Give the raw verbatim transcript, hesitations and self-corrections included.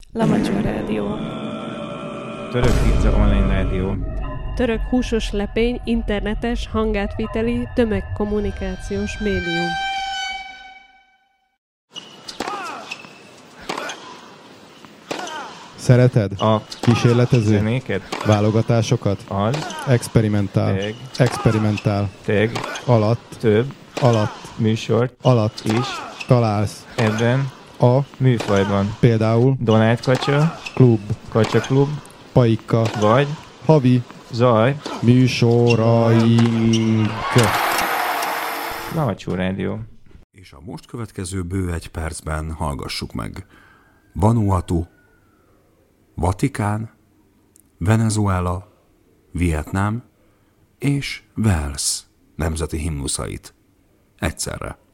Lamacsó Rádió. Török pizza online rádió. Török húsos lepény internetes hangátviteli tömegkommunikációs médium. Szereted? A Kísérletező? zenéket? Válogatásokat? Az. Experimentál. Teg. Experimentál. Teg. Alatt. Több. Alatt. Műsort. Alatt. Is. Találsz. Ebben. A. Műfajban. Például. Donát kacsa. Klub. Kacsa klub. Paika. Vagy. Havi. Zaj. Műsoraink. Lamacsó Rádió. És a most következő bő egy percben hallgassuk meg Vanuatu, Vatikán, Venezuela, Vietnám és Wales nemzeti himnuszait egyszerre.